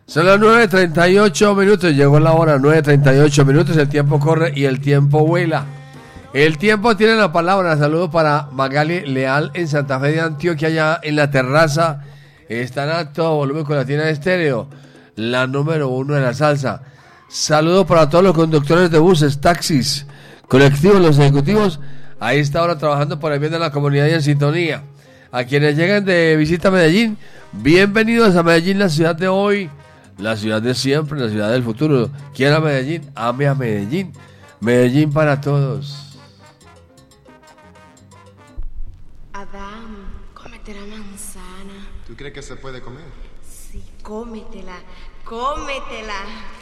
Son las 9:38 minutos, llegó la hora, 9:38 minutos, el tiempo corre y el tiempo vuela. El tiempo tiene la palabra. Saludo para Magali Leal en Santa Fe de Antioquia, allá en la terraza. Están a todo volumen con Latina Estéreo, la número 1 de la salsa. Saludo para todos los conductores de buses, taxis, colectivos, los ejecutivos. A esta hora trabajando por el bien de la comunidad y en sintonía. A quienes llegan de visita a Medellín, bienvenidos a Medellín, la ciudad de hoy, la ciudad de siempre, la ciudad del futuro. Quiera Medellín, ame a Medellín. Medellín para todos. Adán, cómete la manzana. ¿Tú crees que se puede comer? Sí, cómetela, cómetela.